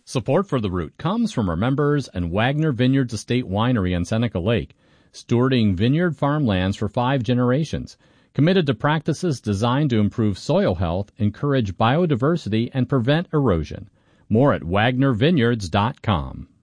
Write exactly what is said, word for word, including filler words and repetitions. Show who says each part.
Speaker 1: Support for The Root comes from our members and Wagner Vineyards Estate Winery on Seneca Lake, stewarding vineyard farmlands for five generations, committed to practices designed to improve soil health, encourage biodiversity, and prevent erosion. More at wagner vineyards dot com.